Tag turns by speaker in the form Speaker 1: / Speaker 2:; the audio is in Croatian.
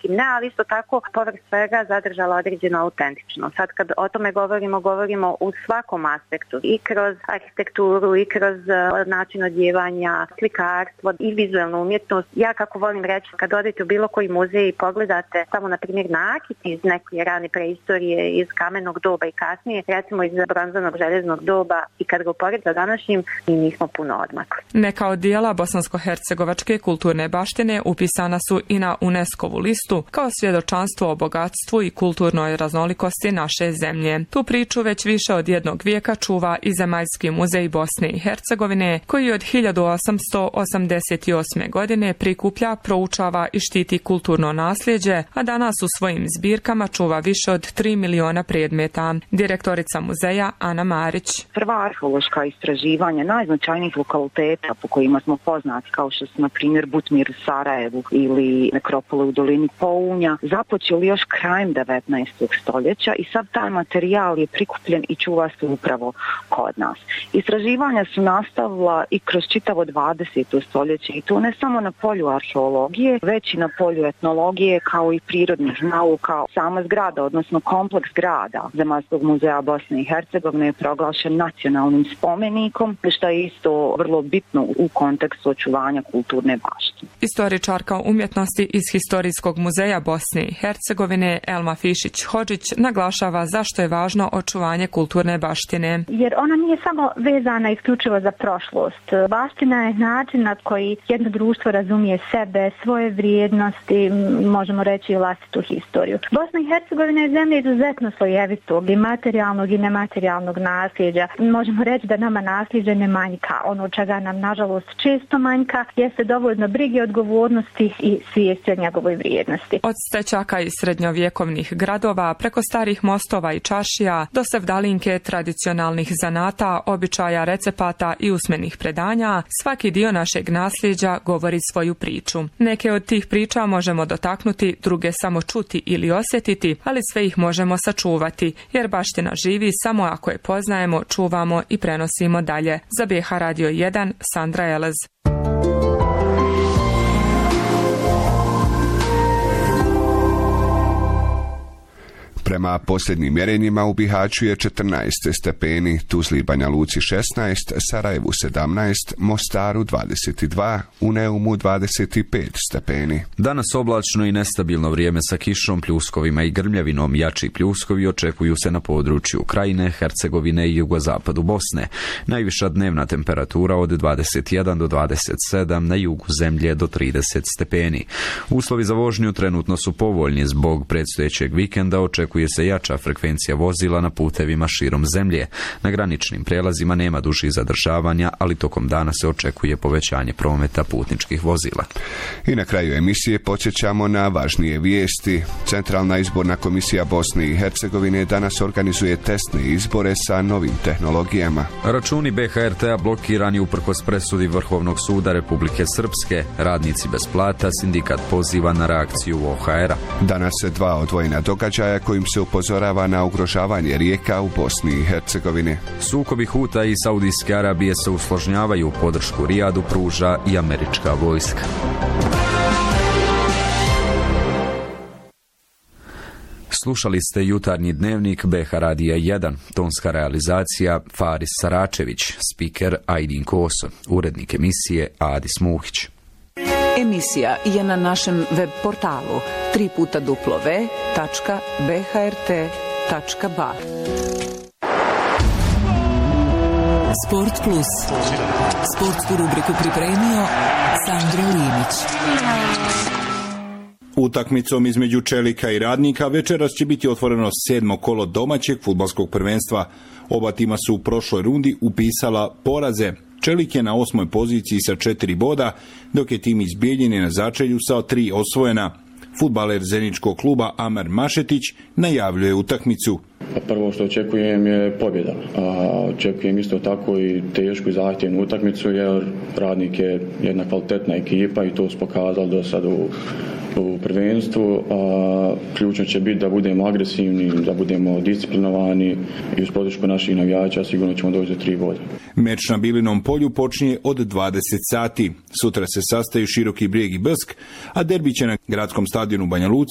Speaker 1: nekim ne, ali isto tako povrh svega zadržala određenu autentičnost. Sad kad o tome govorimo u svakom aspektu, i kroz arhitekturu, i kroz način odjevanja, slikarstvo i vizualnu umjetnost. Ja kako volim reći, kad odete u bilo koji muzej i pogledate samo na primjer nakit iz neke rane preistorije, iz kamenog doba i kasnije, recimo iz bronzanog željeznog doba, i kad ga upored sa današnjim, mi nismo puno odmakli.
Speaker 2: Neka od dijela bosansko-hercegovačke kulturne baštine upisana su i na UNESCO-vu listu kao svjedočanstvo o bogatstvu i kulturnoj raznolikosti naše zemlje. Tu priču već više od jednog vijeka čuva i Zemaljski muzej Bosne i Hercegovine, koji od 1888. godine prikuplja, proučava i štiti kulturno nasljeđe, a danas u svojim zbirkama čuva više od 3 miliona predmeta. Direktorica muzeja Ana Marić.
Speaker 3: Prva arheološka istraživanja najznačajnijih lokaliteta po kojima smo poznati, kao što su na primjer Butmir u Sarajevu ili nekropole u dolini Pounja, započeli još krajem 19. stoljeća i sad taj materijal je prikupljen i čuva se upravo kod nas. Istraživanja su nastavila i kroz čitavo 20. stoljeće i to ne samo na polju arheologije, već i na polju etnologije kao i prirodnih nauka. Sama zgrada, odnosno kompleks zgrada Zemaljskog muzeja Bosne i Hercegovine je proglašen nacionalnim spomenikom, što je isto vrlo bitno u kontekstu očuvanja kulturne baštine.
Speaker 2: Istoričarka umjetnosti iz Historijskog muzeja Bosne i Hercegovine Elma Fišić-Hodžić naglašava zašto je važno očuvanje kulturne baštine.
Speaker 4: Jer ona nije samo vezana isključivo za prošlost. Baština je način na koji jedno društvo razumije sebe, svoje vrijednosti, možemo reći i vlastitu historiju. Bosna i Hercegovina je zemlja izuzetno slojevitog i materijalnog i nematerijalnog nasljeđa. Možemo reći da nama nasljeđe ne manjka. Ono čega nam nažalost često manjka jeste dovoljno brige, odgovornosti i svijesti o njegovoj vrijednosti.
Speaker 2: Od stećaka i srednjovjekovnih gradova, preko starih mostova i čaršija, do sevdalinke, tradicionalnih zanata, običaja, recepata i usmenih predanja, svaki dio našeg nasljeđa govori svoju priču. Neke od tih priča možemo dotaknuti, druge samo čuti ili osjetiti, ali sve ih možemo sačuvati, jer baština živi samo ako je poznajemo, čuvamo i prenosimo dalje. Za BH Radio 1, Sandra Elez.
Speaker 5: Prema posljednjim mjerenjima u Bihaću je 14 stepeni, Tuzli i Banja Luci 16, Sarajevu 17, Mostaru 22, u Neumu 25 stepeni.
Speaker 6: Danas oblačno i nestabilno vrijeme sa kišom, pljuskovima i grmljavinom. Jači pljuskovi očekuju se na području Krajine, Hercegovine i jugozapadu Bosne. Najviša dnevna temperatura od 21 do 27, na jugu zemlje do 30 stepeni. Uslovi za vožnju trenutno su povoljni. Zbog predstojećeg vikenda očekuje se jača frekvencija vozila na putevima širom zemlje. Na graničnim prijelazima nema dužih zadržavanja, ali tokom dana se očekuje povećanje prometa putničkih vozila.
Speaker 5: I na kraju emisije podsjećamo na važnije vijesti. Centralna izborna komisija Bosne i Hercegovine danas organizuje testne izbore sa novim tehnologijama.
Speaker 6: Računi BHRT-a blokirani uprkos presudi Vrhovnog suda Republike Srpske. Radnici bez plata, sindikat poziva na reakciju OHR-a.
Speaker 5: Danas se dva odvojena događaja kojim se upozorava na ugrožavanje rijeka u Bosni i Hercegovini.
Speaker 6: Sukobi Huta i Saudijske Arabije se usložnjavaju, podršku Rijadu pruža i američka vojska. Slušali ste jutarnji dnevnik BH Radija 1, tonska realizacija Faris Saračević, spiker Ajdin Koso, urednik emisije Adis Muhić.
Speaker 7: Emisija je na našem web portalu www.bhrt.ba. Sport Plus. Sportsku rubriku pripremio Sandro Linić.
Speaker 8: Utakmicom između Čelika i Radnika večeras će biti otvoreno 7. kolo domaćeg fudbalskog prvenstva. Oba tima su u prošloj rundi upisala poraze. Čelik je na 8. poziciji sa 4 boda, dok je tim iz Bijeljine na začelju sa 3 osvojena. Fudbaler Zeničkog kluba Amer Mašetić najavljuje utakmicu.
Speaker 9: Prvo što očekujem je pobjeda. Očekujem isto tako i tešku i zahtjevnu utakmicu, jer Radnik je jedna kvalitetna ekipa i to su pokazali do sad u prvenstvu. Ključno će biti da budemo agresivni, da budemo disciplinovani i uz podršku naših navijača sigurno ćemo doći do 3 boda.
Speaker 8: Meč na Bilinom polju počinje od 20 sati. Sutra se sastaju Široki Brijeg i Brsk, a derbi će na gradskom stadionu Banja Luci